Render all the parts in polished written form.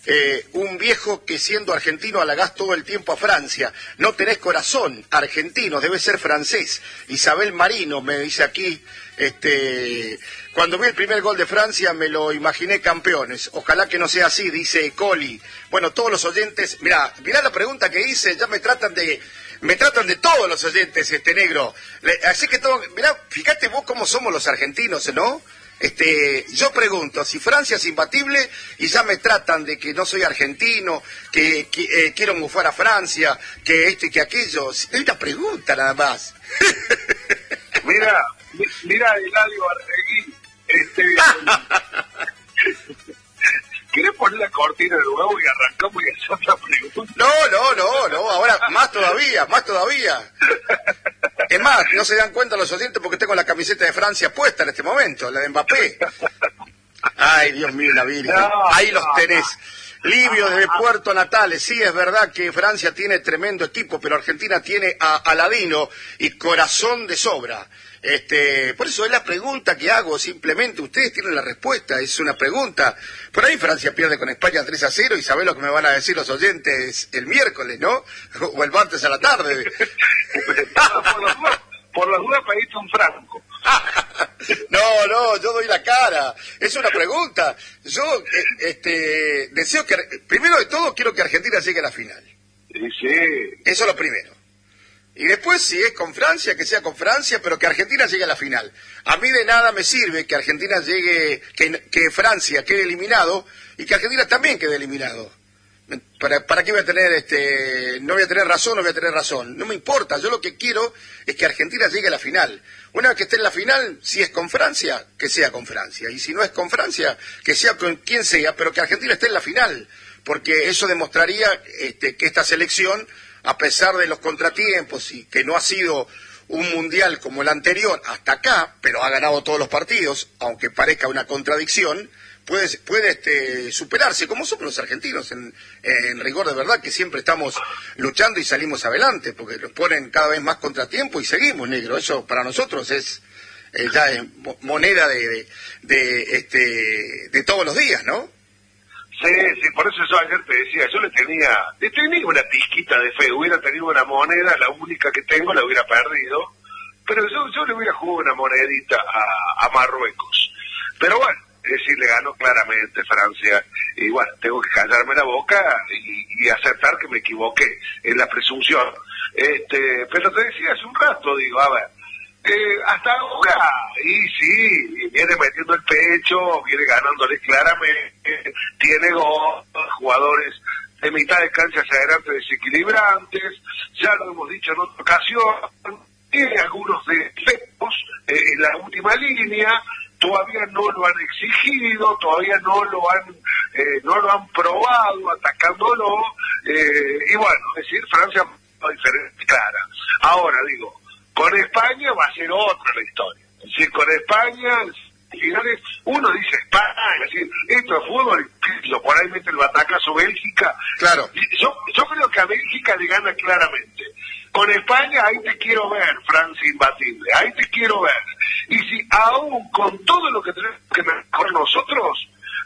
un viejo que siendo argentino halagás todo el tiempo a Francia. No tenés corazón argentino, debe ser francés. Isabel Marino me dice aquí, cuando vi el primer gol de Francia me lo imaginé campeones. Ojalá que no sea así, dice Coli. Bueno, todos los oyentes, mirá la pregunta que hice, ya me tratan de todos los oyentes, negro. Así que todo, mirá, fíjate vos cómo somos los argentinos, ¿no? Yo pregunto, si Francia es imbatible y ya me tratan de que no soy argentino, que quiero mufar a Francia, que esto y que aquello. Es una pregunta nada más. Mira Eladio Arregui, ¿quieres poner la cortina de nuevo y arrancamos y hacemos la pregunta? No, ahora más todavía. Es más, no se dan cuenta los oyentes porque tengo la camiseta de Francia puesta en este momento, la de Mbappé. Ay, Dios mío, la Virgen. Ahí los tenés. Livio desde Puerto Natales. Sí, es verdad que Francia tiene tremendo equipo, pero Argentina tiene a Aladino y corazón de sobra. Por eso es la pregunta que hago, simplemente. Ustedes tienen la respuesta, es una pregunta. Por ahí Francia pierde con España 3-0 y sabés lo que me van a decir los oyentes el miércoles, ¿no? O el martes a la tarde. Por las dudas pediste un franco. No, yo doy la cara. Es una pregunta. Yo deseo que, primero de todo, quiero que Argentina llegue a la final. Sí. Eso es lo primero. Y después, si es con Francia, que sea con Francia, pero que Argentina llegue a la final. A mí de nada me sirve que Argentina llegue, que Francia quede eliminado y que Argentina también quede eliminado. ¿Para qué voy a tener, no voy a tener razón? No me importa, yo lo que quiero es que Argentina llegue a la final. Una vez que esté en la final, si es con Francia, que sea con Francia. Y si no es con Francia, que sea con quien sea, pero que Argentina esté en la final. Porque eso demostraría que esta selección, a pesar de los contratiempos y que no ha sido un mundial como el anterior hasta acá, pero ha ganado todos los partidos, aunque parezca una contradicción, puede superarse, como somos los argentinos, en rigor de verdad, que siempre estamos luchando y salimos adelante, porque nos ponen cada vez más contratiempo y seguimos, negro. Eso para nosotros es moneda de todos los días, ¿no? Sí, por eso yo ayer te decía, yo le tenía una pizquita de fe, hubiera tenido una moneda, la única que tengo la hubiera perdido, pero yo le hubiera jugado una monedita a Marruecos. Pero bueno, es decir, le ganó claramente Francia, y bueno, tengo que callarme la boca y aceptar que me equivoqué en la presunción. Pero te decía hace un rato, digo, a ver, hasta ahora, y sí, viene metiendo el pecho, viene ganándole claramente, tiene jugadores de mitad de cancha hacia adelante desequilibrantes, ya lo hemos dicho en otra ocasión, tiene algunos defectos en la última línea, todavía no lo han exigido, todavía no lo han probado atacándolo, y bueno, es decir, Francia es diferente, clara. Ahora digo, con España va a ser otra la historia. Es decir, con España, finales, uno dice España, es decir, esto es fútbol, por ahí mete el batacazo Bélgica. Claro. Yo creo que a Bélgica le gana claramente. Con España, ahí te quiero ver, Francia imbatible, ahí te quiero ver. Y si aún con todo lo que tenemos que mejorar nosotros,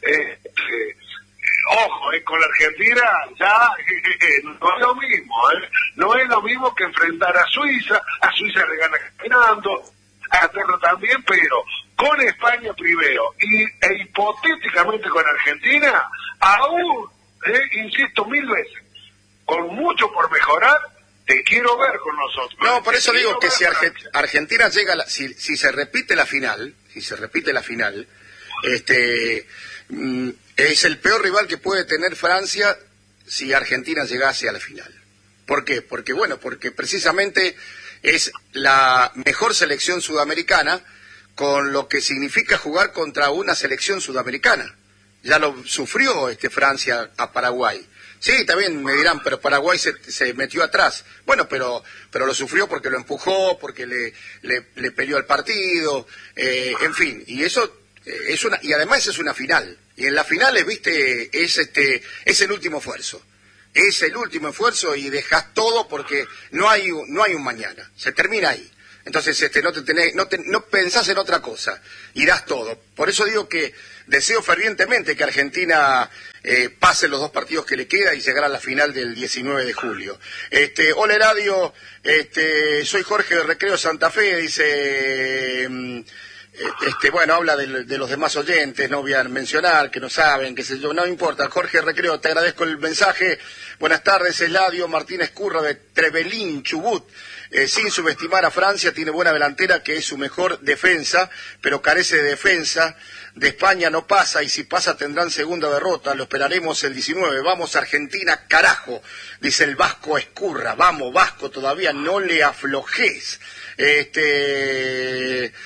ojo, con la Argentina ya no es lo mismo, no es lo mismo que enfrentar a Suiza le gana caminando, a Inglaterra también, pero con España primero e hipotéticamente con Argentina, aún, insisto 1000 veces, con mucho por mejorar, te quiero ver con nosotros. No, por eso digo que si Argentina llega, si se repite la final, es el peor rival que puede tener Francia si Argentina llegase a la final. ¿Por qué? Porque precisamente es la mejor selección sudamericana, con lo que significa jugar contra una selección sudamericana. Ya lo sufrió Francia a Paraguay. Sí, también me dirán, pero Paraguay se metió atrás. Bueno, pero lo sufrió porque lo empujó, porque le peleó el partido, en fin. Y eso y además es una final. Y en las finales, viste, es el último esfuerzo. Es el último esfuerzo y dejas todo porque no hay un mañana. Se termina ahí. Entonces no pensás en otra cosa y das todo. Por eso digo que deseo fervientemente que Argentina pase los 2 partidos que le queda y llegar a la final del 19 de julio. Hola Eladio, soy Jorge de Recreo Santa Fe, dice, bueno, habla de los demás oyentes, no voy a mencionar, que no saben, qué sé yo, no importa. Jorge Recreo, te agradezco el mensaje. Buenas tardes, Eladio Martínez Curra de Trevelín, Chubut. Sin subestimar a Francia, tiene buena delantera, que es su mejor defensa, pero carece de defensa. De España no pasa, y si pasa tendrán segunda derrota. Lo esperaremos el 19. Vamos Argentina, carajo, dice el Vasco Escurra. Vamos, Vasco, todavía no le aflojes. ¿Qué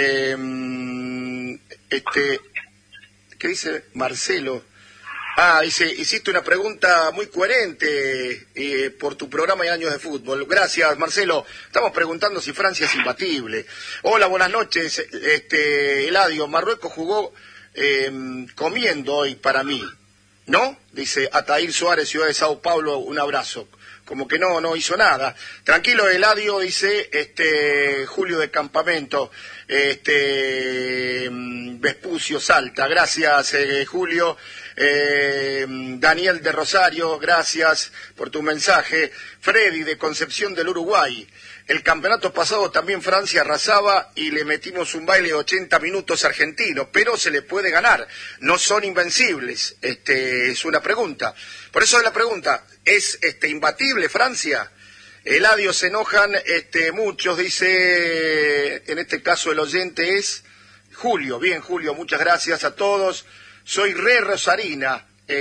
dice Marcelo? Dice, hiciste una pregunta muy coherente por tu programa y años de fútbol. Gracias, Marcelo. Estamos preguntando si Francia es imbatible. Hola, buenas noches, Eladio. Marruecos jugó comiendo hoy para mí, ¿no? Dice Ataír Suárez, Ciudad de Sao Paulo, un abrazo. Como que no hizo nada. Tranquilo, Eladio, dice Julio de Campamento, Vespucio, Salta. Gracias, Julio. Daniel de Rosario, gracias por tu mensaje. Freddy de Concepción del Uruguay. El campeonato pasado también Francia arrasaba y le metimos un baile de 80 minutos argentino, pero se le puede ganar. No son invencibles. Es una pregunta. Por eso es la pregunta. ¿Es imbatible Francia? Eladio, se enojan muchos, dice, en este caso el oyente es Julio. Bien, Julio, muchas gracias a todos. Soy re Rosarina,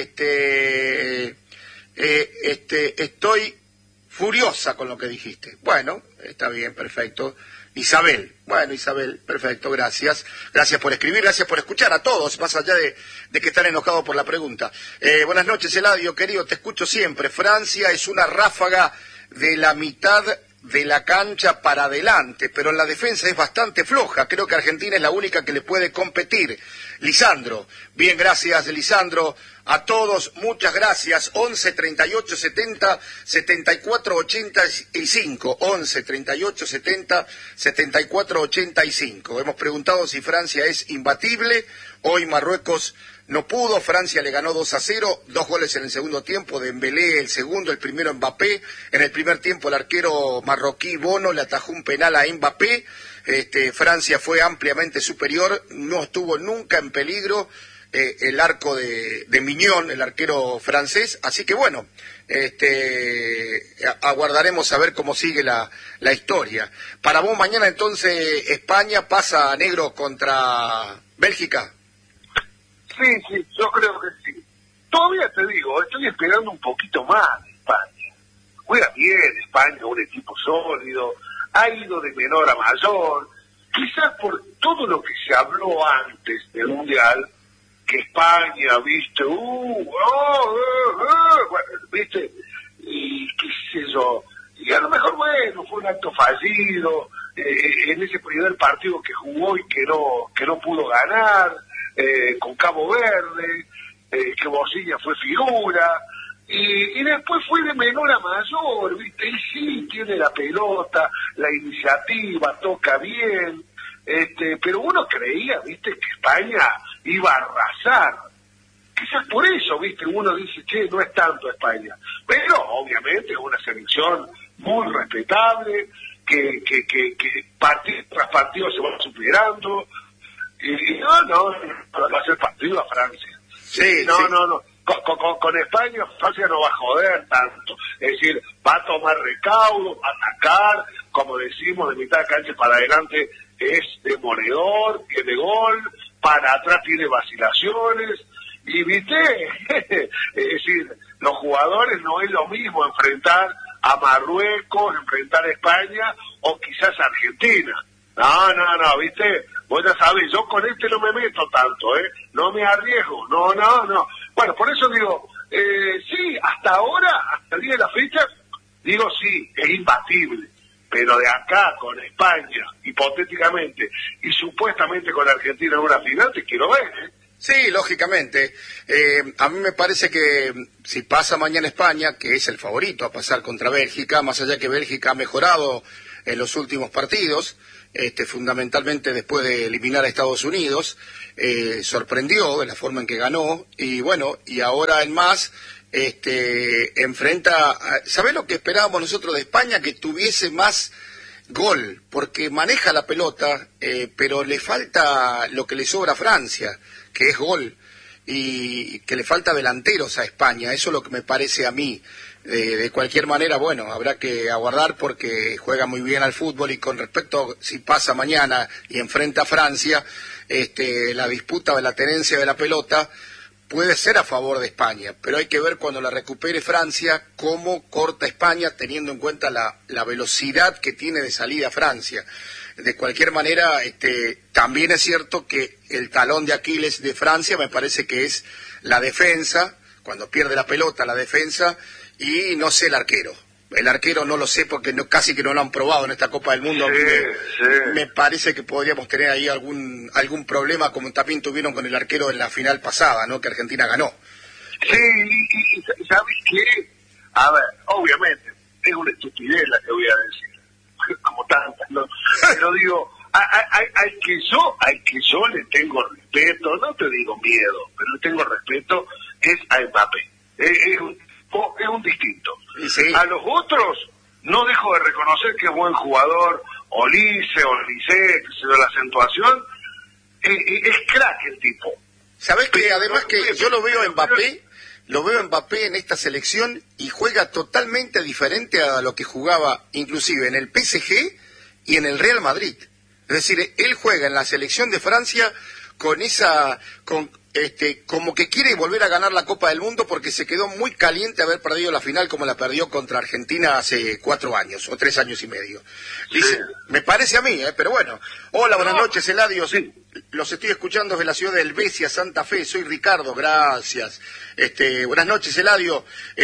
estoy furiosa con lo que dijiste. Bueno, está bien, perfecto. Isabel, bueno, Isabel, perfecto, gracias. Gracias por escribir, gracias por escuchar a todos, más allá de que están enojados por la pregunta. Buenas noches, Eladio, querido, te escucho siempre. Francia es una ráfaga de la mitad de la cancha para adelante, pero en la defensa es bastante floja. Creo que Argentina es la única que le puede competir. Lisandro, bien, gracias, Lisandro. A todos, muchas gracias. 11 38 70 74 85. 11 38 70 74 85. Hemos preguntado si Francia es imbatible. Hoy Marruecos no pudo. Francia le ganó 2-0. 2 goles en el segundo tiempo. Dembélé el segundo, el primero Mbappé. En el primer tiempo el arquero marroquí Bono le atajó un penal a Mbappé. Francia fue ampliamente superior. No estuvo nunca en peligro el arco de Mignon, el arquero francés, así que bueno, aguardaremos a ver cómo sigue la historia. Para vos mañana entonces España pasa a negro contra Bélgica. Sí, yo creo que sí. Todavía te digo, estoy esperando un poquito más de España. Juega bien España, un equipo sólido, ha ido de menor a mayor, quizás por todo lo que se habló antes del Mundial, que España, viste, viste, y qué sé yo, y a lo mejor, bueno, fue un acto fallido, en ese primer partido que jugó y que no pudo ganar, con Cabo Verde, que Bosilla fue figura, y después fue de menor a mayor, viste, y sí, tiene la pelota, la iniciativa, toca bien, pero uno creía, viste, que España iba a arrasar. Quizás por eso, viste, uno dice, che, no es tanto España. Pero, obviamente, es una selección muy respetable, que partido tras partido se va superando. Y no, va a ser partido a Francia. Sí, no. sí. Con España, Francia no va a joder tanto. Es decir, va a tomar recaudo, va a atacar, como decimos, de mitad de cancha para adelante es demoledor, tiene gol, para atrás tiene vacilaciones, y viste, es decir, los jugadores no es lo mismo enfrentar a Marruecos, enfrentar a España, o quizás a Argentina. No, viste, vos ya sabés, yo con no me meto tanto, no me arriesgo, no. Bueno, por eso digo, sí, hasta ahora, hasta el día de la fecha, digo sí, es imbatible. Pero de acá con España, hipotéticamente, y supuestamente con Argentina en una final, te quiero ver, Sí, lógicamente. A mí me parece que si pasa mañana España, que es el favorito a pasar contra Bélgica, más allá que Bélgica ha mejorado en los últimos partidos, fundamentalmente después de eliminar a Estados Unidos, sorprendió de la forma en que ganó, y bueno, y ahora en más, enfrenta, ¿sabés lo que esperábamos nosotros de España? Que tuviese más gol, porque maneja la pelota, pero le falta lo que le sobra a Francia, que es gol, y que le falta delanteros a España, eso es lo que me parece a mí. De cualquier manera, bueno, habrá que aguardar porque juega muy bien al fútbol, y con respecto a si pasa mañana y enfrenta a Francia, la disputa de la tenencia de la pelota puede ser a favor de España, pero hay que ver cuando la recupere Francia cómo corta España, teniendo en cuenta la velocidad que tiene de salida Francia. De cualquier manera, también es cierto que el talón de Aquiles de Francia me parece que es la defensa, cuando pierde la pelota, la defensa, y no sé el arquero. El arquero no lo sé porque casi que no lo han probado en esta Copa del Mundo. Me parece que podríamos tener ahí algún problema, como también tuvieron con el arquero en la final pasada, ¿no? Que Argentina ganó. Sí, y ¿sabes qué? A ver, obviamente, es una estupidez la que voy a decir, como tantas, ¿no? Pero digo, al que yo le tengo respeto, no te digo miedo, pero le tengo respeto, es a Mbappé. Es un distinto. Sí. A los otros no dejo de reconocer que es buen jugador, Olise, que se da la acentuación, es crack el tipo. ¿Sabés que además que yo lo veo a Mbappé en esta selección y juega totalmente diferente a lo que jugaba inclusive en el PSG y en el Real Madrid? Es decir, él juega en la selección de Francia como que quiere volver a ganar la Copa del Mundo porque se quedó muy caliente haber perdido la final como la perdió contra Argentina hace 4 años o 3 años y medio. Dice, sí. Me parece a mí, pero bueno. Hola, buenas noches, Eladio. Sí. Los estoy escuchando desde la ciudad de Helvecia, Santa Fe. Soy Ricardo, gracias. Buenas noches, Eladio.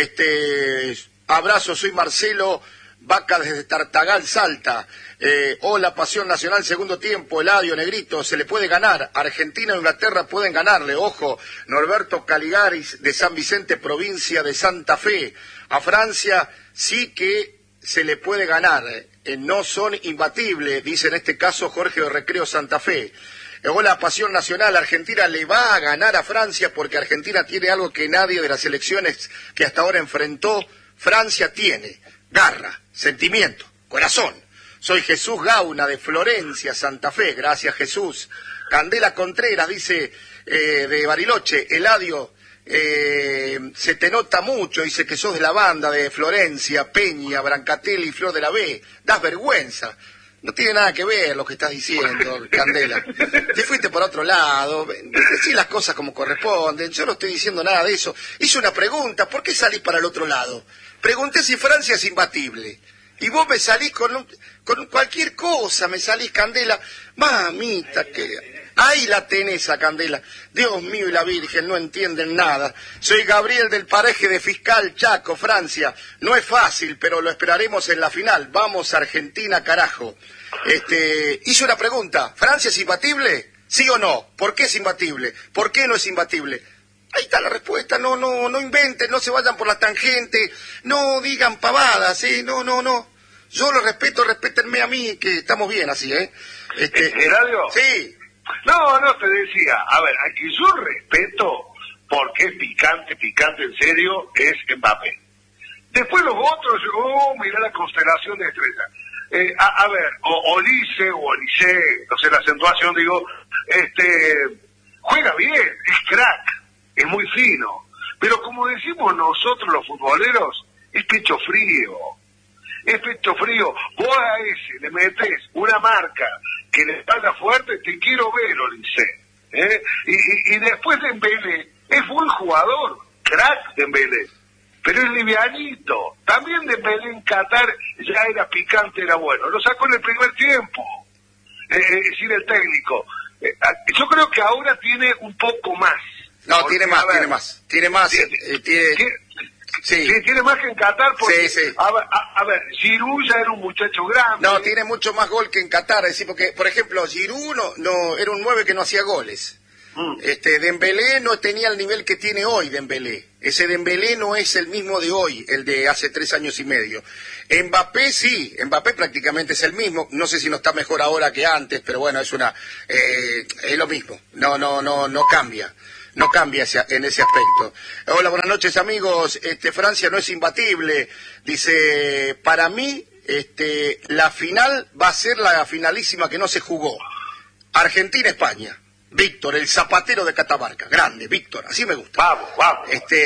Abrazo, soy Marcelo Vaca desde Tartagal, Salta. Hola, Pasión Nacional, segundo tiempo, Eladio, Negrito, se le puede ganar. Argentina e Inglaterra pueden ganarle, ojo. Norberto Caligaris de San Vicente, provincia de Santa Fe. A Francia sí que se le puede ganar. No son imbatibles, dice en este caso Jorge de Recreo, Santa Fe. Hola, Pasión Nacional, Argentina le va a ganar a Francia porque Argentina tiene algo que nadie de las selecciones que hasta ahora enfrentó Francia tiene: garra, sentimiento, corazón. Soy Jesús Gauna de Florencia, Santa Fe. Gracias, Jesús. Candela Contreras dice de Bariloche: Eladio, se te nota mucho, dice que sos de la banda de Florencia, Peña, Brancatelli y Flor de la B. Das vergüenza. No tiene nada que ver lo que estás diciendo, Candela. Te fuiste por otro lado. Decí las cosas como corresponden. Yo no estoy diciendo nada de eso. Hice una pregunta: ¿por qué salís para el otro lado? Pregunté si Francia es imbatible. Y vos me salís con cualquier cosa, me salís, Candela. Mamita, que ahí la tenés a Candela. Dios mío y la Virgen, no entienden nada. Soy Gabriel del Paraje de Fiscal, Chaco, Francia. No es fácil, pero lo esperaremos en la final. Vamos, Argentina, carajo. Hice una pregunta: ¿Francia es imbatible? ¿Sí o no? ¿Por qué es imbatible? ¿Por qué no es imbatible? Ahí está la respuesta. No inventen, no se vayan por la tangente, no digan pavadas, no. Yo lo respeto, respétenme a mí, que estamos bien así, ¿Eladio? Sí. No, te decía, a ver, a quien yo respeto, porque es picante en serio, es Mbappé. Después los otros, mirá la constelación de estrellas. A ver, Olise, no sé la acentuación, digo, juega bien, es crack, es muy fino, pero como decimos nosotros los futboleros, es pecho frío. Es pecho frío. Vos a ese le metés una marca que le espalda fuerte, te quiero ver, Olise. Y después Dembélé es buen jugador, crack Dembélé, pero es livianito. También Dembélé en Qatar ya era picante, era bueno. Lo sacó en el primer tiempo, sin el técnico. Yo creo que ahora tiene un poco más. No, porque, tiene más. Sí, tiene más que en Qatar porque, sí. A ver, Giroud ya era un muchacho grande. No, tiene mucho más gol que en Qatar, es decir, porque, por ejemplo, Giroud no era un 9 que no hacía goles. Dembélé no tenía el nivel que tiene hoy Dembélé. Ese Dembélé no es el mismo de hoy, el de hace 3 años y medio. Mbappé sí, Mbappé prácticamente es el mismo. No sé si no está mejor ahora que antes, pero bueno, es lo mismo. No cambia. No cambia en ese aspecto. Hola, buenas noches, amigos. Francia no es imbatible. Dice, para mí, la final va a ser la finalísima que no se jugó. Argentina-España. Víctor, el zapatero de Catamarca. Grande, Víctor, así me gusta. Vamos.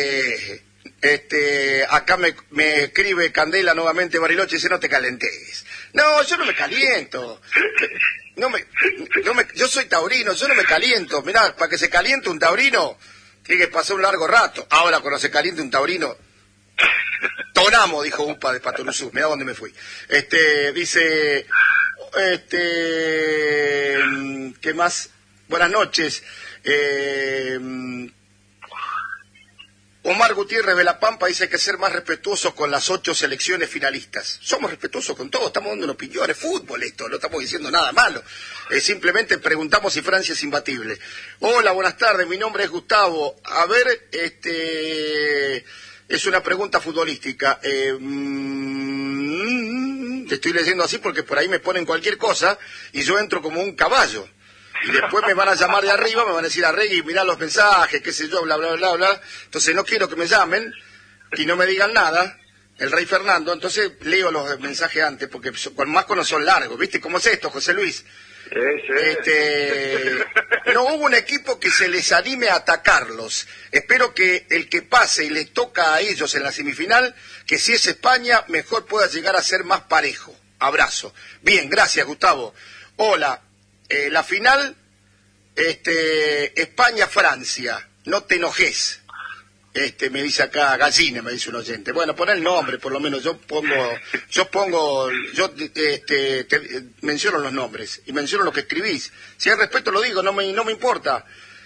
Acá me escribe Candela nuevamente, Bariloche, dice, no te calentes. No, yo no me caliento. Yo soy taurino, yo no me caliento. Mirá, para que se caliente un taurino, tiene que pasar un largo rato. Ahora, cuando se caliente un taurino, tonamo, dijo Upa de Patoruzú. Mirá dónde me fui. Dice, ¿qué más? Buenas noches. Omar Gutiérrez de La Pampa dice que hay que ser más respetuosos con las 8 selecciones finalistas. Somos respetuosos con todo, estamos dando una opinión, es fútbol esto, no estamos diciendo nada malo. Simplemente preguntamos si Francia es imbatible. Hola, buenas tardes, mi nombre es Gustavo. A ver, es una pregunta futbolística. Te estoy leyendo así porque por ahí me ponen cualquier cosa y yo entro como un caballo. Y después me van a llamar de arriba, me van a decir, Arregui, mirá los mensajes, qué sé yo, bla, bla, bla, bla. Entonces no quiero que me llamen y no me digan nada, el rey Fernando. Entonces leo los mensajes antes, porque más cuando son largos. ¿Viste cómo es esto, José Luis? No hubo un equipo que se les anime a atacarlos. Espero que el que pase y les toca a ellos en la semifinal, que si es España, mejor pueda llegar a ser más parejo. Abrazo. Bien, gracias, Gustavo. Hola. La final, España-Francia, no te enojes, me dice acá, Gallina, me dice un oyente. Bueno, pon el nombre, por lo menos, yo menciono los nombres, y menciono lo que escribís. Si hay respeto lo digo, no me importa.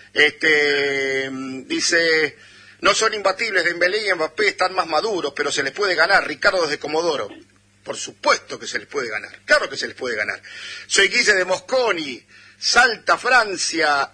Dice, no son imbatibles, Dembélé y Mbappé están más maduros, pero se les puede ganar, Ricardo desde Comodoro. Por supuesto que se les puede ganar, claro que se les puede ganar. Soy Guille de Mosconi, Salta, Francia,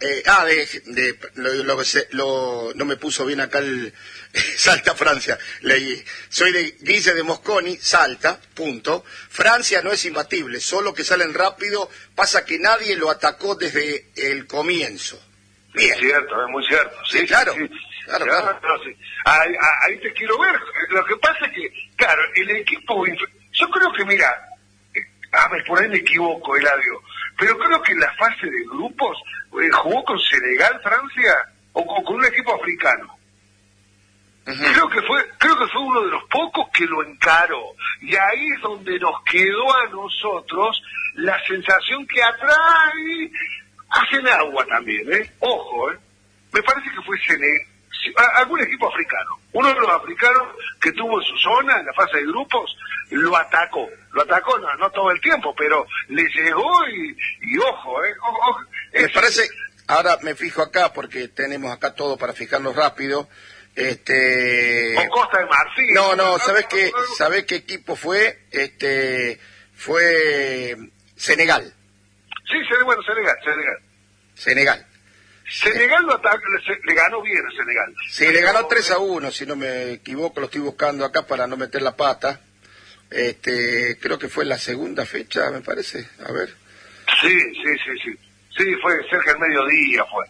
no me puso bien acá el Salta, Francia, leí. Soy de Guille de Mosconi, Salta, punto. Francia no es imbatible, solo que salen rápido, pasa que nadie lo atacó desde el comienzo. Bien. Es cierto, es muy cierto. Sí, claro. Sí. Claro. No, sí. Ahí te quiero ver. Lo que pasa es que, claro, el equipo... Yo creo que, mira, a ver, por ahí me equivoco, Eladio, pero creo que en la fase de grupos jugó con Senegal, Francia, o con un equipo africano. Creo que fue uno de los pocos que lo encaró. Y ahí es donde nos quedó a nosotros la sensación que atrae, hacen agua también, Ojo, Me parece que fue Senegal. Algún equipo africano, uno de los africanos que tuvo en su zona, en la fase de grupos, lo atacó no todo el tiempo, pero le llegó y ojo, ojo. Me parece, ahora me fijo acá porque tenemos acá todo para fijarnos rápido, o Costa de Marfil. No, ¿sabés qué equipo fue? Fue Senegal. Sí, bueno, Senegal. Senegal le ganó bien a Senegal. Sí, le ganó 3-1, si no me equivoco, lo estoy buscando acá para no meter la pata. Creo que fue la segunda fecha, me parece, a ver. Sí, fue cerca del mediodía, fue.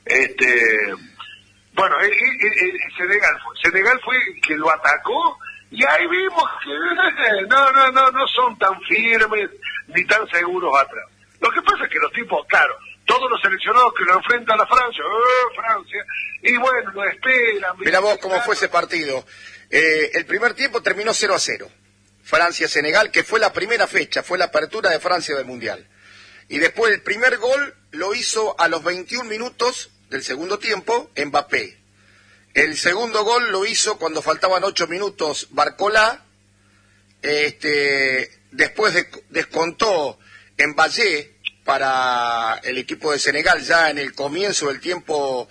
Bueno, Senegal fue el que lo atacó, y ahí vimos que no son tan firmes, ni tan seguros atrás. Lo que pasa es que los tipos, claro, todos los seleccionados que lo enfrentan a Francia, y bueno, lo esperan. Mirá vos cómo fue ese partido. El primer tiempo terminó 0-0. Francia-Senegal, que fue la primera fecha, fue la apertura de Francia del Mundial. Y después el primer gol lo hizo a los 21 minutos del segundo tiempo Mbappé. El segundo gol lo hizo cuando faltaban 8 minutos Barcola. Después descontó Mbappé para el equipo de Senegal ya en el comienzo del tiempo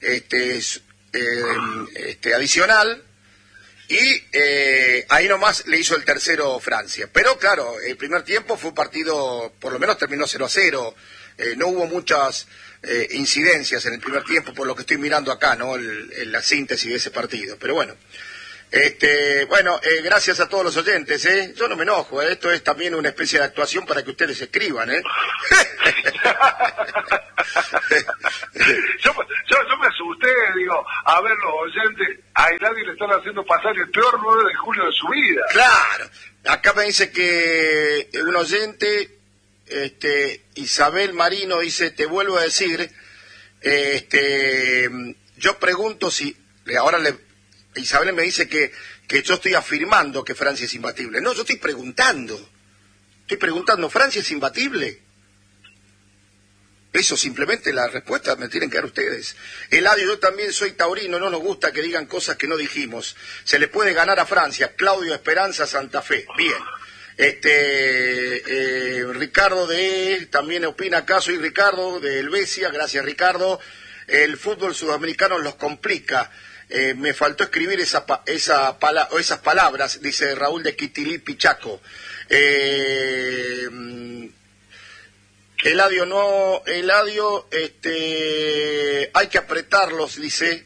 adicional, y ahí nomás le hizo el tercero Francia. Pero claro, el primer tiempo fue un partido, por lo menos terminó 0-0, no hubo muchas incidencias en el primer tiempo, por lo que estoy mirando acá, ¿no? La síntesis de ese partido. Pero bueno, gracias a todos los oyentes, Yo no me enojo, Esto es también una especie de actuación para que ustedes escriban, Yo me asusté, digo, a ver los oyentes, a Eladio le están haciendo pasar el peor 9 de julio de su vida. Claro, acá me dice que un oyente, Isabel Marino dice, te vuelvo a decir, yo pregunto si, Isabel me dice que yo estoy afirmando que Francia es imbatible. No, yo estoy preguntando, ¿Francia es imbatible? Eso simplemente la respuesta me tienen que dar ustedes. Eladio, yo también soy taurino, no nos gusta que digan cosas que no dijimos. Se le puede ganar a Francia. Claudio Esperanza Santa Fe. Bien. Ricardo también opina acá, soy Ricardo de Helvecia, gracias Ricardo. El fútbol sudamericano los complica. Me faltó escribir esas palabras, dice Raúl de Quitilí Pichaco. Eladio, hay que apretarlos, dice,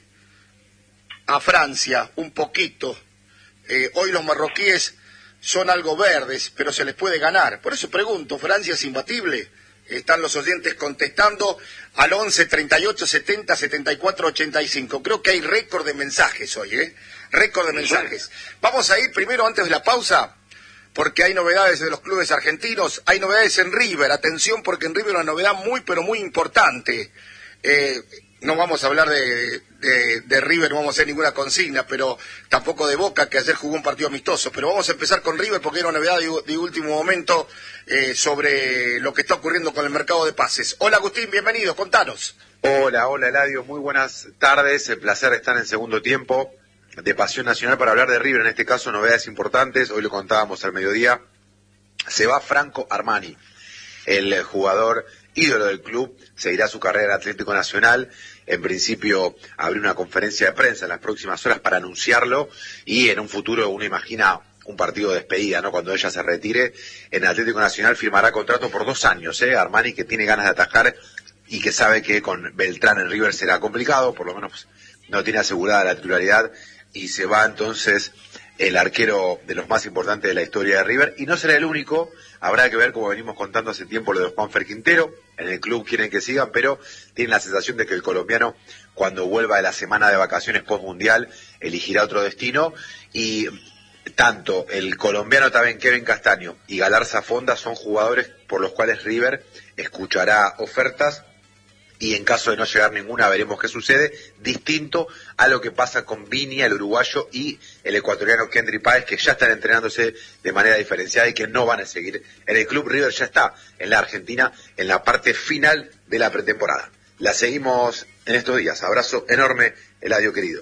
a Francia, un poquito. Hoy los marroquíes son algo verdes, pero se les puede ganar. Por eso pregunto, ¿Francia es imbatible? Están los oyentes contestando al 11 38 70 74 85. Creo que hay récord de mensajes hoy, Récord de mensajes. Vamos a ir primero, antes de la pausa, porque hay novedades de los clubes argentinos, hay novedades en River, atención porque en River una novedad muy pero muy importante. No vamos a hablar de River, no vamos a hacer ninguna consigna, pero tampoco de Boca, que ayer jugó un partido amistoso, pero vamos a empezar con River porque era una novedad de último momento sobre lo que está ocurriendo con el mercado de pases. Hola Agustín, bienvenido, contanos. Hola Eladio, muy buenas tardes, el placer de estar en segundo tiempo de Pasión Nacional para hablar de River, en este caso novedades importantes, hoy lo contábamos al mediodía, se va Franco Armani, el jugador ídolo del club, seguirá su carrera en Atlético Nacional, en principio abrió una conferencia de prensa en las próximas horas para anunciarlo y en un futuro uno imagina un partido de despedida, ¿no? Cuando ella se retire, en Atlético Nacional firmará contrato por 2 años, Armani que tiene ganas de atajar y que sabe que con Beltrán en River será complicado, por lo menos no tiene asegurada la titularidad y se va entonces el arquero de los más importantes de la historia de River, y no será el único, habrá que ver, como venimos contando hace tiempo, lo de Juanfer Quintero, en el club quieren que sigan, pero tienen la sensación de que el colombiano, cuando vuelva de la semana de vacaciones post-mundial, elegirá otro destino, y tanto el colombiano también Kevin Castaño y Galarza Fonda son jugadores por los cuales River escuchará ofertas, y en caso de no llegar ninguna veremos qué sucede, distinto a lo que pasa con Viña, el uruguayo, y el ecuatoriano Kendry Páez, que ya están entrenándose de manera diferenciada y que no van a seguir en el club. River ya está en la Argentina en la parte final de la pretemporada. La seguimos en estos días. Abrazo enorme, Eladio querido.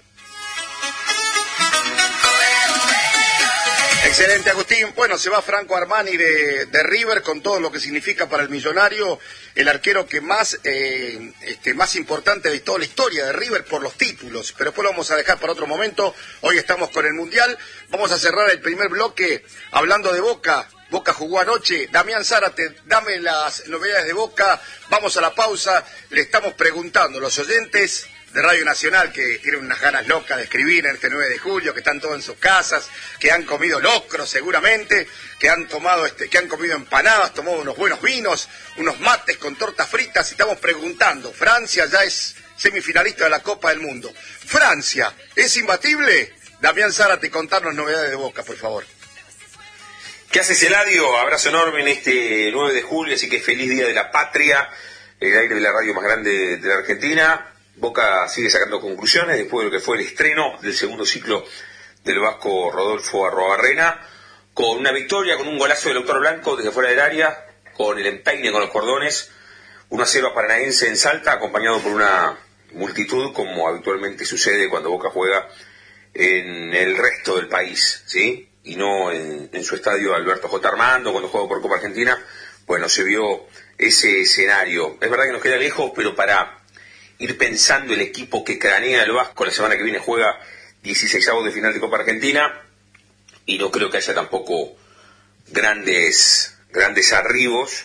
Excelente, Agustín. Bueno, se va Franco Armani de River con todo lo que significa para el millonario, el arquero que más importante de toda la historia de River por los títulos, pero después lo vamos a dejar para otro momento. Hoy estamos con el Mundial. Vamos a cerrar el primer bloque hablando de Boca. Boca jugó anoche. Damián Zárate, dame las novedades de Boca. Vamos a la pausa. Le estamos preguntando a los oyentes de Radio Nacional, que tienen unas ganas locas de escribir en este 9 de julio, que están todos en sus casas, que han comido locro seguramente, que han comido empanadas, tomado unos buenos vinos, unos mates con tortas fritas, y estamos preguntando, Francia ya es semifinalista de la Copa del Mundo. ¿Francia es imbatible? Damián Zárate, contarnos novedades de Boca, por favor. ¿Qué haces, Eladio? Abrazo enorme en este 9 de julio, así que feliz Día de la Patria, el aire de la radio más grande de la Argentina. Boca sigue sacando conclusiones después de lo que fue el estreno del segundo ciclo del vasco Rodolfo Arruabarrena, con una victoria, con un golazo del Autor Blanco desde fuera del área, con el empeine con los cordones, 1-0 a Paranaense en Salta, acompañado por una multitud, como habitualmente sucede cuando Boca juega en el resto del país, ¿sí? Y no en su estadio Alberto J. Armando, cuando juega por Copa Argentina. Bueno, se vio ese escenario. Es verdad que nos queda lejos, pero para ir pensando el equipo que cranea el Vasco, la semana que viene juega 16avos de final de Copa Argentina, y no creo que haya tampoco grandes arribos.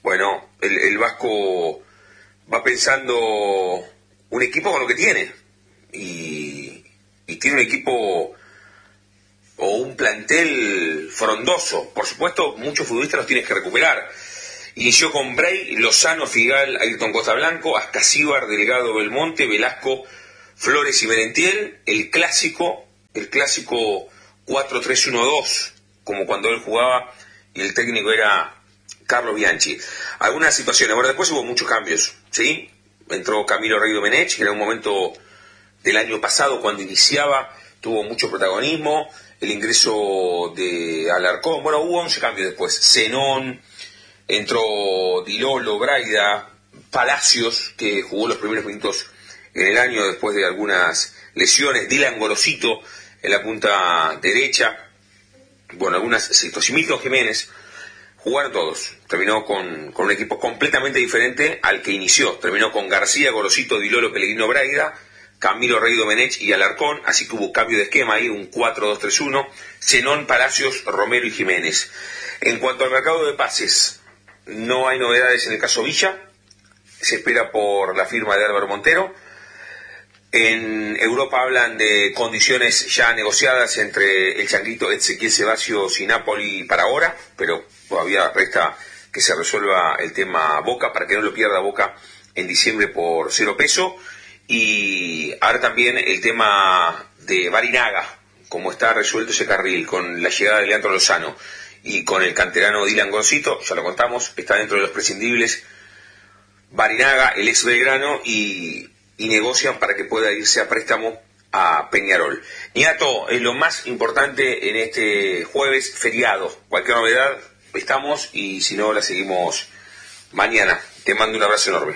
Bueno, el Vasco va pensando un equipo con lo que tiene. Y tiene un equipo o un plantel frondoso. Por supuesto, muchos futbolistas los tienes que recuperar. Inició con Bray, Lozano, Figal, Ayrton Costa Blanco, Ascasíbar, Delgado, Belmonte, Velasco, Flores y Merentiel. El clásico 4-3-1-2, como cuando él jugaba y el técnico era Carlos Bianchi. Algunas situaciones. Bueno, después hubo muchos cambios, ¿sí? Entró Camilo Rey Domenech, que era un momento del año pasado, cuando iniciaba, tuvo mucho protagonismo. El ingreso de Alarcón, bueno, hubo 11 cambios después. Zenón, entró Dilolo, Braida, Palacios, que jugó los primeros minutos en el año después de algunas lesiones, Dylan Gorosito en la punta derecha, bueno, algunas situaciones, Milton Jiménez, jugaron todos. Terminó con un equipo completamente diferente al que inició. Terminó con García, Gorosito, Dilolo, Pellegrino, Braida, Camilo Rey Domenech y Alarcón, así que hubo cambio de esquema ahí, un 4-2-3-1, Zenón, Palacios, Romero y Jiménez. En cuanto al mercado de pases, no hay novedades en el caso Villa, se espera por la firma de Álvaro Montero. En Europa hablan de condiciones ya negociadas entre el changuito Ezequiel Ceballos y Napoli para ahora, pero todavía resta que se resuelva el tema Boca, para que no lo pierda Boca en diciembre por 0 peso. Y ahora también el tema de Barinaga, como está resuelto ese carril con la llegada de Leandro Lozano y con el canterano Dylan Gorosito, ya lo contamos, está dentro de los prescindibles Barinaga, el ex Belgrano, y negocian para que pueda irse a préstamo a Peñarol. Niato, es lo más importante en este jueves feriado. Cualquier novedad, estamos, y si no, la seguimos mañana. Te mando un abrazo enorme.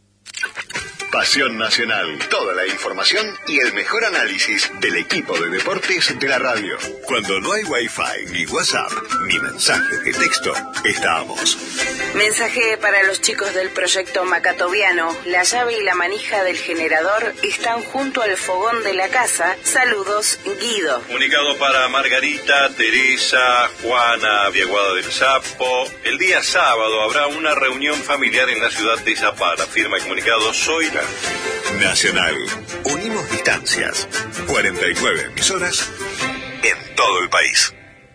Pasión Nacional, toda la información y el mejor análisis del equipo de deportes de la radio. Cuando no hay Wi-Fi, ni WhatsApp, ni mensajes de texto, estamos. Mensaje para los chicos del proyecto Macatoviano. La llave y la manija del generador están junto al fogón de la casa. Saludos, Guido. Comunicado para Margarita, Teresa, Juana, Viaguada del Sapo. El día sábado habrá una reunión familiar en la ciudad de Zapala. Firma el comunicado Zoila. Nacional. Unimos distancias. 49 emisoras en todo el país.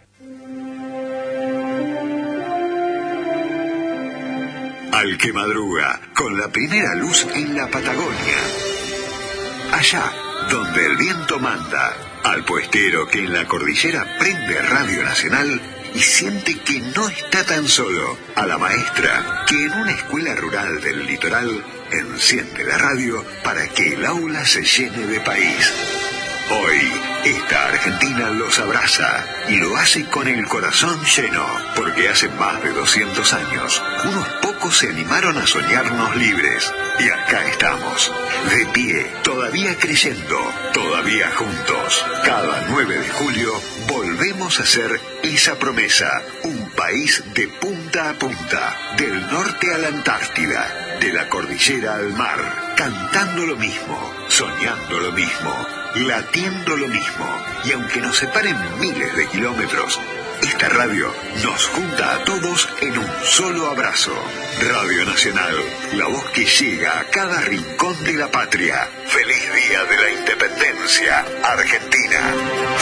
Al que madruga con la primera luz en la Patagonia. Allá donde el viento manda. Al puestero que en la cordillera prende Radio Nacional y siente que no está tan solo. A la maestra que en una escuela rural del litoral enciende la radio para que el aula se llene de país. Hoy, esta Argentina los abraza y lo hace con el corazón lleno, porque hace más de 200 años, unos pocos se animaron a soñarnos libres. Y acá estamos, de pie, todavía creyendo, todavía juntos. Cada 9 de julio volvemos a hacer esa promesa, un país de punta a punta, del norte a la Antártida, de la cordillera al mar, cantando lo mismo, soñando lo mismo, latiendo lo mismo. Y aunque nos separen miles de kilómetros, esta radio nos junta a todos en un solo abrazo. Radio Nacional, la voz que llega a cada rincón de la patria. Feliz Día de la Independencia, Argentina.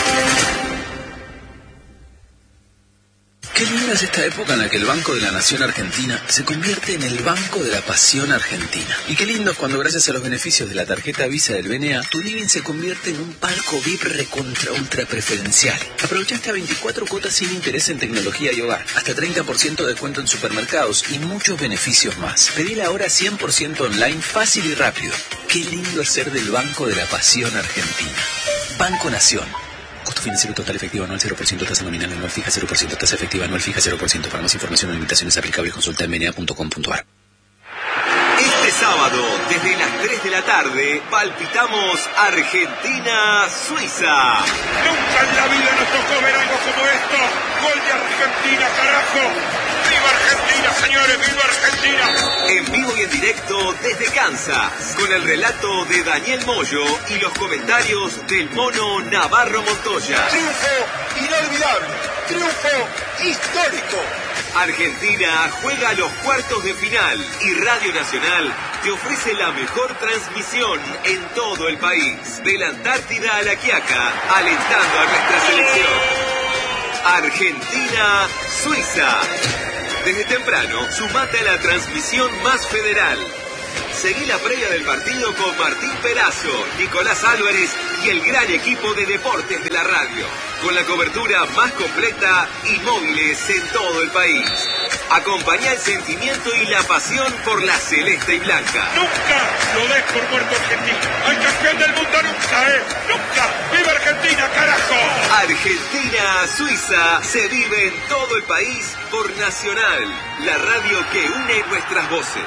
Qué linda es esta época en la que el Banco de la Nación Argentina se convierte en el Banco de la Pasión Argentina. Y qué lindo es cuando, gracias a los beneficios de la tarjeta Visa del BNA, tu living se convierte en un palco VIP recontra ultra preferencial. Aprovecha hasta 24 cuotas sin interés en tecnología y hogar, hasta 30% de descuento en supermercados y muchos beneficios más. Pedila ahora 100% online, fácil y rápido. Qué lindo es ser del Banco de la Pasión Argentina. Banco Nación. Costo financiero total efectivo anual 0%, tasa nominal anual fija 0%, tasa efectiva anual fija 0%. Para más información o limitaciones aplicables, consulta en bna.com.ar. Este sábado, desde las 3 de la tarde, palpitamos Argentina-Suiza. Nunca en la vida nos tocó ver algo como esto. Gol de Argentina, carajo. ¡Viva Argentina, señores! ¡Viva Argentina! En vivo y en directo desde Kansas, con el relato de Daniel Moyo y los comentarios del mono Navarro Montoya. Triunfo inolvidable, triunfo histórico. Argentina juega a los cuartos de final y Radio Nacional te ofrece la mejor transmisión en todo el país. De la Antártida a La Quiaca, alentando a nuestra selección. Argentina-Suiza. Desde temprano, sumate a la transmisión más federal. Seguí la previa del partido con Martín Perazo, Nicolás Álvarez y el gran equipo de deportes de la radio, con la cobertura más completa y móviles en todo el país. Acompañá el sentimiento y la pasión por la celeste y blanca. Nunca lo des por muerto Argentina. Al campeón del mundo nunca, nunca. ¡Viva Argentina, carajo! Argentina-Suiza se vive en todo el país por Nacional, la radio que une nuestras voces.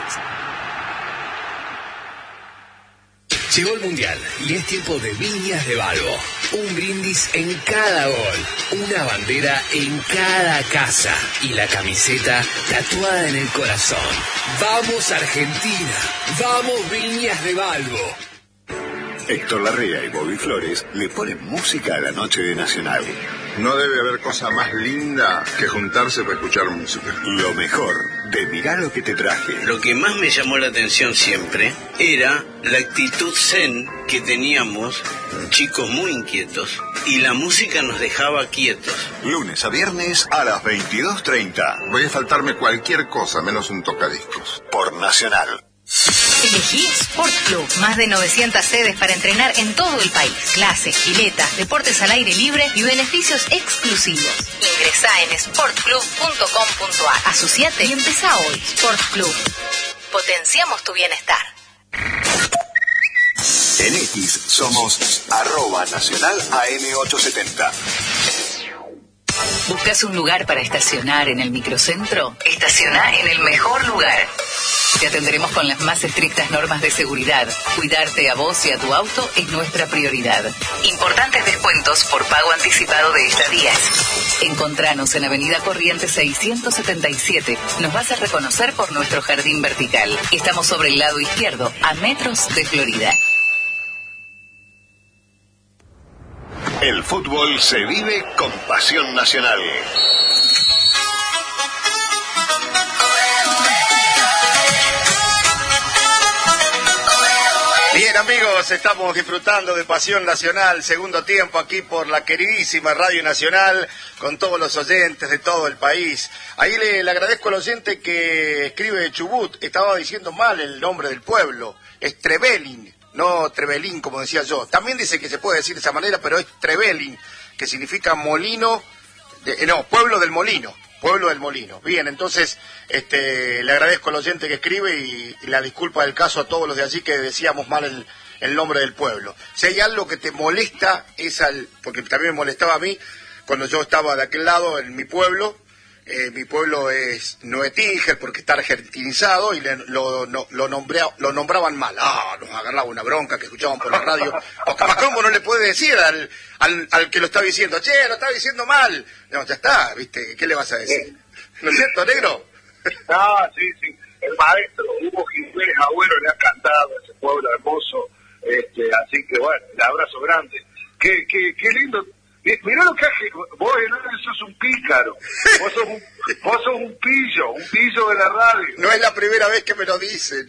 Llegó el Mundial y es tiempo de Viñas de Balbo. Un brindis en cada gol, una bandera en cada casa y la camiseta tatuada en el corazón. ¡Vamos Argentina! ¡Vamos Viñas de Balbo! Héctor Larrea y Bobby Flores le ponen música a la noche de Nacional. No debe haber cosa más linda que juntarse para escuchar música. Lo mejor de Mirá lo que te traje. Lo que más me llamó la atención siempre era la actitud zen que teníamos, chicos muy inquietos, y la música nos dejaba quietos. Lunes a viernes a las 22:30. Voy a faltarme cualquier cosa menos un tocadiscos. Por Nacional. Elegí Sport Club. Más de 900 sedes para entrenar en todo el país. Clases, piletas, deportes al aire libre y beneficios exclusivos. Ingresá en sportclub.com.ar. Asociate y empezá hoy. Sport Club. Potenciamos tu bienestar. En X somos @Nacional AM870. ¿Buscas un lugar para estacionar en el microcentro? Estaciona en el mejor lugar. Te atenderemos con las más estrictas normas de seguridad. Cuidarte a vos y a tu auto es nuestra prioridad. Importantes descuentos por pago anticipado de estadías. Encontranos en Avenida Corrientes 677. Nos vas a reconocer por nuestro jardín vertical. Estamos sobre el lado izquierdo, a metros de Florida. El fútbol se vive con pasión nacional. Bien amigos, estamos disfrutando de Pasión Nacional, segundo tiempo aquí por la queridísima Radio Nacional, con todos los oyentes de todo el país. Ahí le agradezco al oyente que escribe de Chubut, estaba diciendo mal el nombre del pueblo, es Trevelin, no Trevelin como decía yo. También dice que se puede decir de esa manera, pero es Trevelin, que significa molino, pueblo del molino. Pueblo del Molino. Bien, entonces le agradezco al oyente que escribe y la disculpa del caso a todos los de allí que decíamos mal el nombre del pueblo. Si hay algo que te molesta, porque también me molestaba a mí cuando yo estaba de aquel lado en mi pueblo es Noetinger porque está argentinizado y lo nombraban mal. Nos agarraba una bronca que escuchaban por la radio. Porque ¿cómo no le puede decir al que lo está diciendo? Che, lo está diciendo mal. No, ya está, ¿viste? ¿Qué le vas a decir? ¿No es cierto, negro? Sí. El maestro Hugo Jiménez Agüero le ha cantado a ese pueblo hermoso. Así que bueno, un abrazo grande. Qué lindo. Mirá lo que hace, vos sos un pícaro, vos sos un pillo de la radio. No es la primera vez que me lo dicen.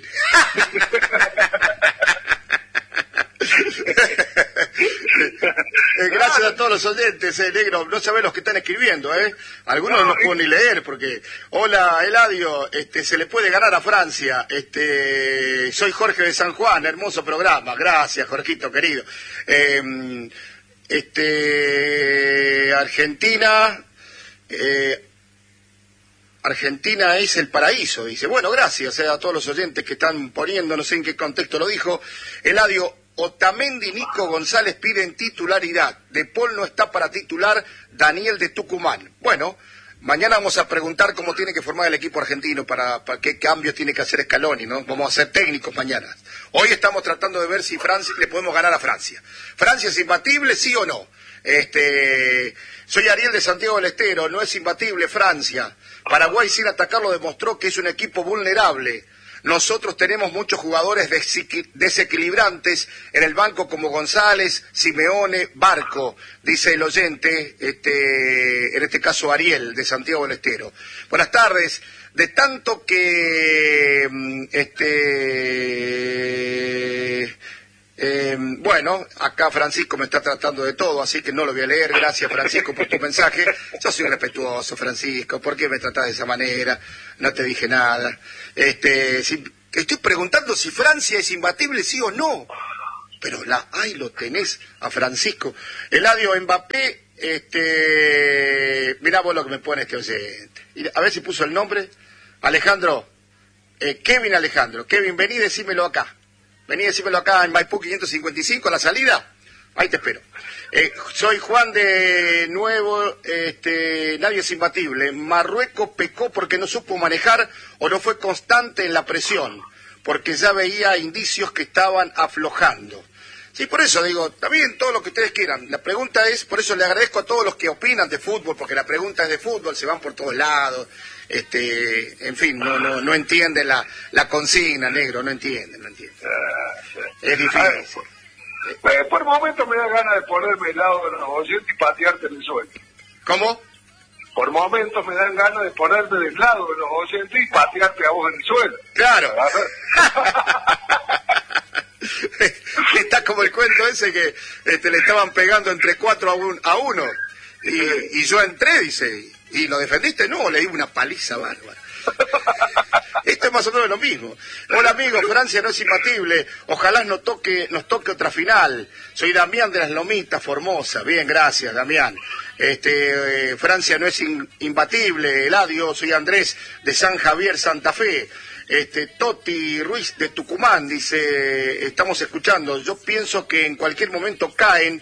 Gracias a todos los oyentes, negro, no sabés los que están escribiendo, algunos no puedo ni leer porque, hola Eladio, se le puede ganar a Francia, soy Jorge de San Juan, hermoso programa, gracias Jorgito querido. Argentina es el paraíso, dice. Bueno, gracias a todos los oyentes que están poniendo, no sé en qué contexto lo dijo. Eladio, Otamendi, Nico González piden titularidad. De Paul no está para titular, Daniel de Tucumán. Bueno, mañana vamos a preguntar cómo tiene que formar el equipo argentino, para qué cambios tiene que hacer Scaloni, ¿no? Vamos a ser técnicos mañana. Hoy estamos tratando de ver si Francia le podemos ganar a Francia. ¿Francia es imbatible, sí o no? Soy Ariel de Santiago del Estero, no es imbatible Francia. Paraguay sin atacarlo demostró que es un equipo vulnerable. nosotros tenemos muchos jugadores desequilibrantes en el banco como González, Simeone, Barco, dice el oyente, en este caso Ariel, de Santiago del Estero. Buenas tardes. De tanto que bueno, acá Francisco me está tratando de todo, así que no lo voy a leer. Gracias, Francisco, por tu mensaje. Yo soy respetuoso, Francisco. ¿Por qué me tratás de esa manera? No te dije nada. Estoy preguntando si Francia es imbatible, sí o no. Pero ahí lo tenés a Francisco. Eladio Mbappé, mirá vos lo que me pone este oyente. A ver si puso el nombre. Alejandro, Kevin Alejandro. Kevin, vení, decímelo acá. Vení, decímelo acá en Maipú 555, a la salida. Ahí te espero. Soy Juan de nuevo, nadie es imbatible. Marruecos pecó porque no supo manejar o no fue constante en la presión, porque ya veía indicios que estaban aflojando. Sí, por eso digo, también todo lo que ustedes quieran. La pregunta es, por eso le agradezco a todos los que opinan de fútbol, porque la pregunta es de fútbol, se van por todos lados. En fin, no entienden la consigna, negro, no entienden. Es difícil. Por momentos me da ganas de ponerme del lado de los oyentes y patearte en el suelo. ¿Cómo? Por momentos me dan ganas de ponerme del lado de los oyentes y patearte a vos en el suelo. Claro. Está como el cuento ese que le estaban pegando entre 4 a 1 y yo entré, dice, ¿y lo defendiste? No, le di una paliza bárbara. Esto es más o menos lo mismo. Hola amigos, Francia no es imbatible, ojalá nos toque otra final. Soy Damián de las Lomitas, Formosa. Bien, gracias Damián. Francia no es imbatible. Eladio, soy Andrés de San Javier, Santa Fe. Toti Ruiz de Tucumán dice, estamos escuchando, yo pienso que en cualquier momento caen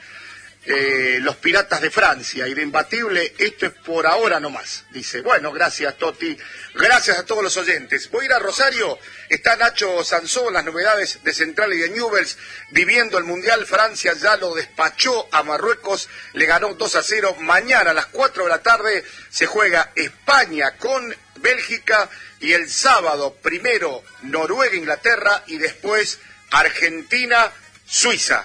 los piratas de Francia y de imbatible esto es por ahora nomás, dice. Bueno, gracias Toti, gracias a todos los oyentes. Voy a ir a Rosario, está Nacho Sansón, las novedades de Central y de Newell's, viviendo el Mundial. Francia ya lo despachó a Marruecos, le ganó 2-0, mañana a las 4 de la tarde se juega España con Bélgica y el sábado primero Noruega, Inglaterra y después Argentina, Suiza.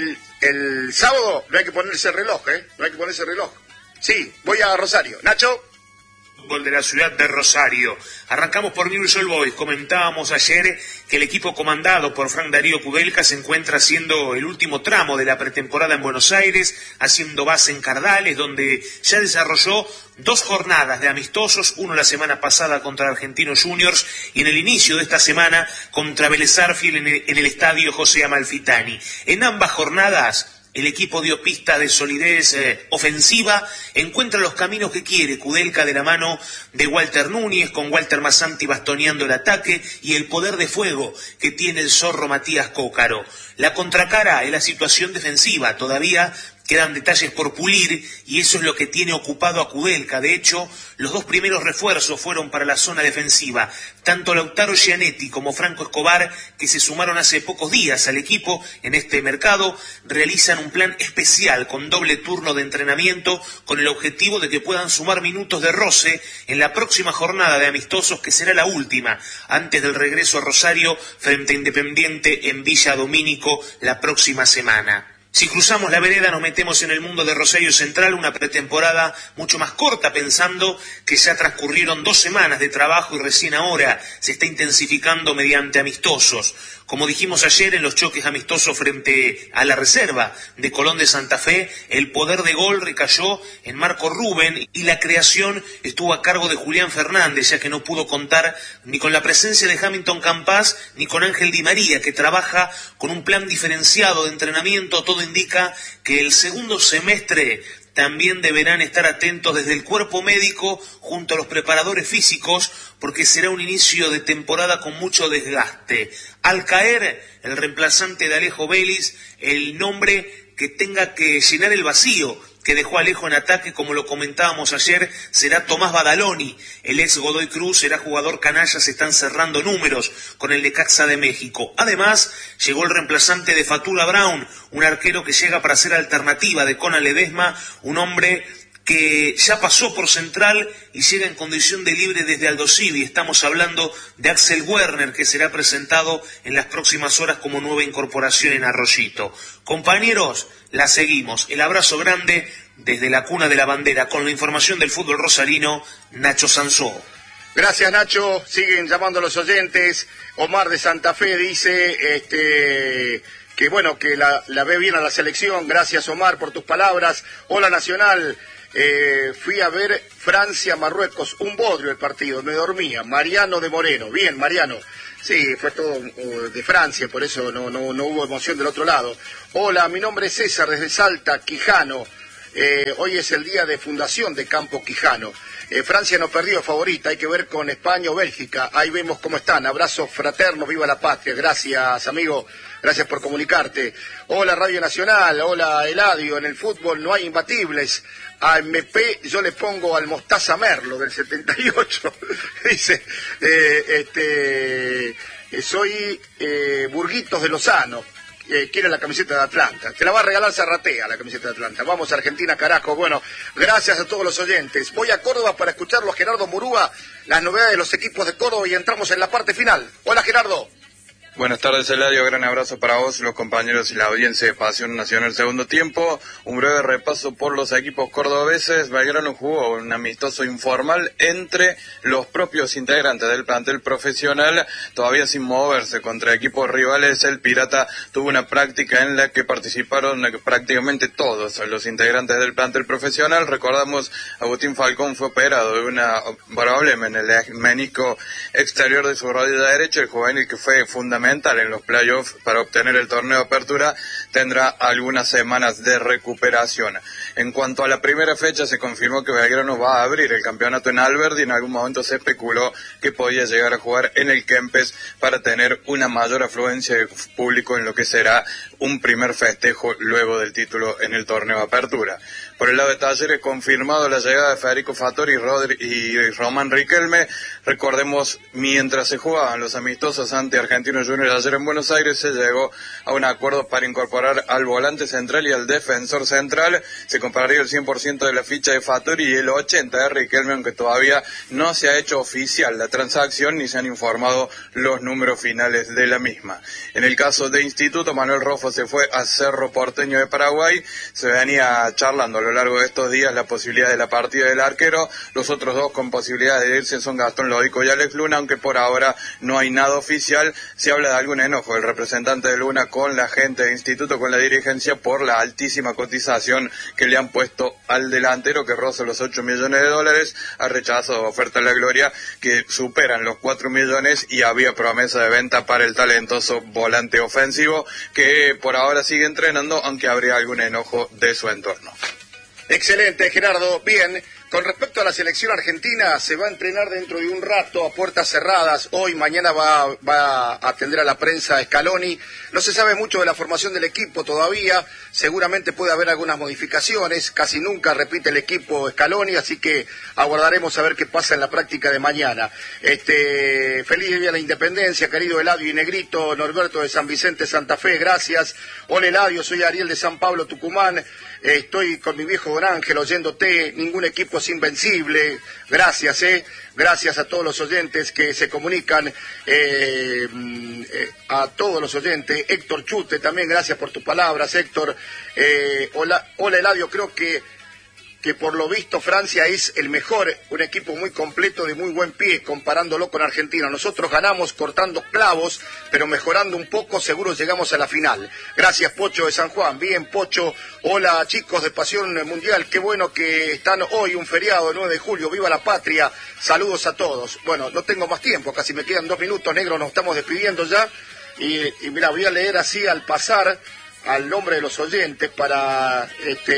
El sábado no hay que ponerse el reloj, no hay que ponerse el reloj. Sí, voy a Rosario. Nacho. Fútbol de la ciudad de Rosario. Arrancamos por Newell's Old Boys. Comentábamos ayer que el equipo comandado por Frank Darío Kudelka se encuentra haciendo el último tramo de la pretemporada en Buenos Aires, haciendo base en Cardales, donde ya desarrolló 2 jornadas de amistosos, uno la semana pasada contra Argentinos Juniors y en el inicio de esta semana contra Vélez Sarsfield en el estadio José Amalfitani. En ambas jornadas el equipo dio pistas de solidez ofensiva, encuentra los caminos que quiere Kudelka de la mano de Walter Núñez, con Walter Massanti bastoneando el ataque y el poder de fuego que tiene el zorro Matías Cócaro. La contracara es la situación defensiva, todavía quedan detalles por pulir y eso es lo que tiene ocupado a Kudelka. De hecho, los 2 primeros refuerzos fueron para la zona defensiva. Tanto Lautaro Gianetti como Franco Escobar, que se sumaron hace pocos días al equipo en este mercado, realizan un plan especial con doble turno de entrenamiento con el objetivo de que puedan sumar minutos de roce en la próxima jornada de amistosos, que será la última antes del regreso a Rosario frente a Independiente en Villa Domínico la próxima semana. Si cruzamos la vereda nos metemos en el mundo de Rosario Central, una pretemporada mucho más corta, pensando que ya transcurrieron 2 semanas de trabajo y recién ahora se está intensificando mediante amistosos. Como dijimos ayer en los choques amistosos frente a la reserva de Colón de Santa Fe, el poder de gol recayó en Marco Rubén y la creación estuvo a cargo de Julián Fernández, ya que no pudo contar ni con la presencia de Hamilton Campas ni con Ángel Di María, que trabaja con un plan diferenciado de entrenamiento. Todo indica que el segundo semestre también deberán estar atentos desde el cuerpo médico junto a los preparadores físicos, porque será un inicio de temporada con mucho desgaste. Al caer el reemplazante de Alejo Vélez, el nombre que tenga que llenar el vacío que dejó Alejo en ataque, como lo comentábamos ayer, será Tomás Badaloni. El ex Godoy Cruz será jugador canalla, se están cerrando números con el Necaxa de México. Además, llegó el reemplazante de Fatura Brown, un arquero que llega para ser alternativa de Conan Ledesma, un hombre que ya pasó por Central y llega en condición de libre desde Aldo Civi. Estamos hablando de Axel Werner, que será presentado en las próximas horas como nueva incorporación en Arroyito. Compañeros, la seguimos. El abrazo grande desde la cuna de la bandera. Con la información del fútbol rosarino, Nacho Sansó. Gracias, Nacho. Siguen llamando a los oyentes. Omar de Santa Fe dice que bueno, que la ve bien a la selección. Gracias, Omar, por tus palabras. Hola, Nacional. Fui a ver Francia-Marruecos, un bodrio el partido, me dormía. Mariano de Moreno. Bien, Mariano. Sí, fue todo de Francia, por eso no hubo emoción del otro lado. Hola, mi nombre es César, desde Salta, Quijano. Hoy es el día de fundación de Campo Quijano. Francia no perdió, favorita, hay que ver con España o Bélgica. Ahí vemos cómo están. Abrazo fraterno, viva la patria. Gracias, amigo. Gracias por comunicarte. Hola, Radio Nacional. Hola, Eladio. En el fútbol no hay imbatibles. A MP yo le pongo al Mostaza Merlo del 78. Dice, soy Burguitos de Lozano. Quiere la camiseta de Atlanta. Te la va a regalar Zarratea, la camiseta de Atlanta. Vamos a Argentina, carajo. Bueno, gracias a todos los oyentes. Voy a Córdoba para escucharlo a Gerardo Murúa, las novedades de los equipos de Córdoba, y entramos en la parte final. Hola, Gerardo. Buenas tardes, Eladio. Gran abrazo para vos, los compañeros y la audiencia de Pasión Nacional segundo tiempo. Un breve repaso por los equipos cordobeses. Belgrano jugó un amistoso informal entre los propios integrantes del plantel profesional, todavía sin moverse contra equipos rivales. El Pirata tuvo una práctica en la que participaron prácticamente todos los integrantes del plantel profesional. Recordamos, Agustín Falcón fue operado de una problema en el menisco exterior de su rodilla derecha. El juvenil, que fue fundamental en los playoffs para obtener el torneo de apertura, tendrá algunas semanas de recuperación. En cuanto a la primera fecha, se confirmó que Belgrano va a abrir el campeonato en Alberdi. En algún momento se especuló que podía llegar a jugar en el Kempes para tener una mayor afluencia de público en lo que será un primer festejo luego del título en el torneo de apertura. Por el lado de Talleres, confirmado la llegada de Federico Fattori y Román Riquelme. Recordemos, mientras se jugaban los amistosos ante Argentinos Juniors ayer en Buenos Aires, se llegó a un acuerdo para incorporar al volante central y al defensor central. Se compraría el 100% de la ficha de Fattori y el 80% de Riquelme, aunque todavía no se ha hecho oficial la transacción ni se han informado los números finales de la misma. En el caso de Instituto, Manuel Rofo se fue a Cerro Porteño de Paraguay. Se venía charlando a lo largo de estos días la posibilidad de la partida del arquero. Los otros dos con posibilidad de irse son Gastón Lodico y Alex Luna, aunque por ahora no hay nada oficial. Se habla de algún enojo del representante de Luna con la gente de Instituto, con la dirigencia, por la altísima cotización que le han puesto al delantero, que roza los $8 millones. Ha rechazado oferta de la Gloria que superan los 4 millones y había promesa de venta para el talentoso volante ofensivo, que por ahora sigue entrenando, aunque habría algún enojo de su entorno. Excelente, Gerardo. Bien, con respecto a la selección argentina, se va a entrenar dentro de un rato a puertas cerradas. Hoy, mañana va a atender a la prensa Scaloni. No se sabe mucho de la formación del equipo todavía. Seguramente puede haber algunas modificaciones. Casi nunca repite el equipo Scaloni, así que aguardaremos a ver qué pasa en la práctica de mañana. Feliz día de la Independencia, querido Eladio y Negrito. Norberto de San Vicente, Santa Fe, gracias. Hola, Eladio, soy Ariel de San Pablo, Tucumán. Estoy con mi viejo Don Ángel oyéndote. Ningún equipo es invencible. Gracias, gracias a todos los oyentes que se comunican, a todos los oyentes. Héctor Chute también, gracias por tus palabras, Héctor. Hola, Eladio, creo que por lo visto Francia es el mejor, un equipo muy completo, de muy buen pie, comparándolo con Argentina. Nosotros ganamos cortando clavos, pero mejorando un poco, seguro llegamos a la final. Gracias, Pocho de San Juan. Bien, Pocho. Hola, chicos de Pasión Mundial, qué bueno que están hoy, un feriado, 9 de julio, viva la patria. Saludos a todos. Bueno, no tengo más tiempo, casi me quedan 2 minutos, negro, nos estamos despidiendo ya. Y mira, voy a leer así al pasar al nombre de los oyentes para,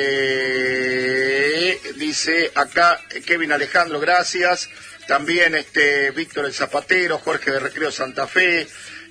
dice acá Kevin Alejandro, gracias. También Víctor el Zapatero, Jorge de Recreo Santa Fe,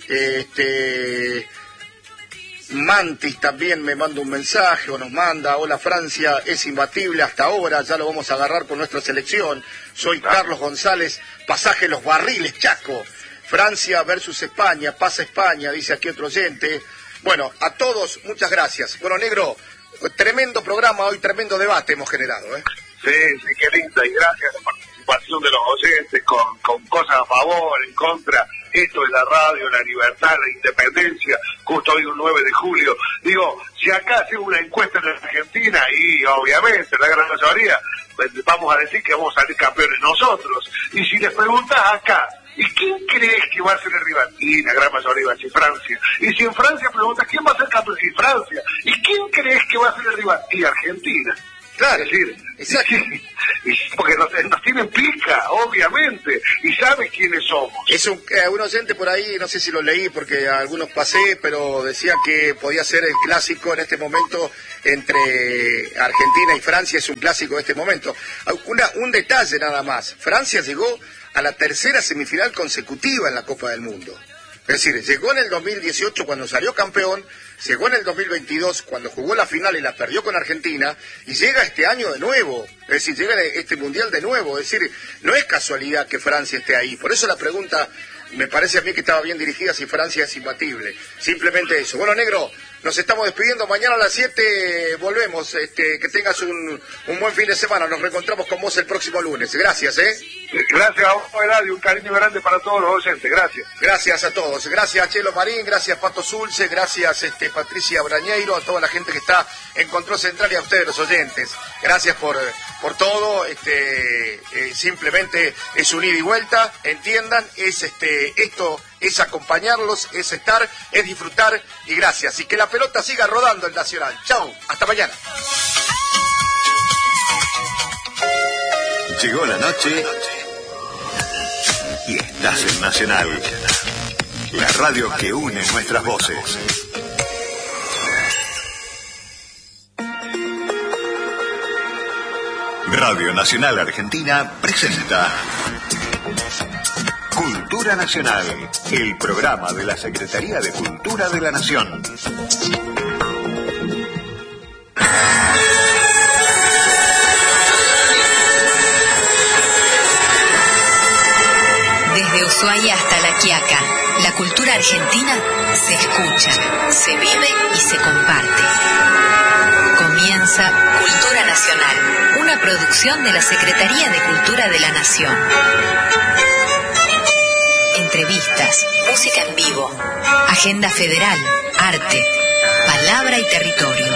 Mantis también me manda un mensaje o nos manda: hola, Francia es imbatible hasta ahora, ya lo vamos a agarrar con nuestra selección. Soy Carlos González, pasaje Los Barriles, Chaco. Francia versus España, pasa España, dice aquí otro oyente. Bueno, a todos, muchas gracias. Bueno, negro, tremendo programa hoy, tremendo debate hemos generado, Sí, qué linda, y gracias a la participación de los oyentes con cosas a favor, en contra, esto de la radio, la libertad, la independencia, justo hoy un 9 de julio. Digo, si acá hacemos una encuesta en la Argentina, y obviamente la gran mayoría, pues, vamos a decir que vamos a salir campeones nosotros. Y si les preguntas acá, ¿y quién crees que va a ser el rival? Y la gran mayoría va a decir Francia. Y si en Francia preguntas, ¿quién va a ser campeón? Y Francia. ¿Y quién crees que va a ser el rival? Y Argentina. Claro, es decir, exacto. Porque nos tienen pica, obviamente, y sabes quiénes somos. Es un oyente por ahí, no sé si lo leí porque a algunos pasé, pero decía que podía ser el clásico en este momento entre Argentina y Francia, es un clásico de este momento. Un detalle nada más, Francia llegó a la tercera semifinal consecutiva en la Copa del Mundo. Es decir, llegó en el 2018 cuando salió campeón, llegó en el 2022 cuando jugó la final y la perdió con Argentina, y llega este año de nuevo, es decir, llega este Mundial de nuevo, es decir, no es casualidad que Francia esté ahí. Por eso la pregunta me parece a mí que estaba bien dirigida, si Francia es imbatible. Simplemente eso. Bueno, negro, nos estamos despidiendo, mañana a las 7 volvemos, que tengas un buen fin de semana, nos reencontramos con vos el próximo lunes. Gracias, Gracias a vos, Eladio, un cariño grande para todos los oyentes, gracias. Gracias a todos, gracias a Chelo Marín, gracias Pato Zulce, gracias Patricia Brañeiro, a toda la gente que está en Control Central y a ustedes los oyentes. Gracias por todo, simplemente es un ida y vuelta, entiendan, esto es acompañarlos, es estar, es disfrutar, y gracias. Y que la pelota siga rodando en Nacional. Chau, hasta mañana. Llegó la noche y estás en Nacional, la radio que une nuestras voces. Radio Nacional Argentina presenta Cultura Nacional, el programa de la Secretaría de Cultura de la Nación. Desde Ushuaia hasta La Quiaca, la cultura argentina se escucha, se vive y se comparte. Comienza Cultura Nacional, una producción de la Secretaría de Cultura de la Nación. Entrevistas, música en vivo, agenda federal, arte, palabra y territorio.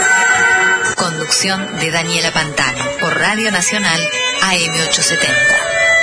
Conducción de Daniela Pantano por Radio Nacional AM 870.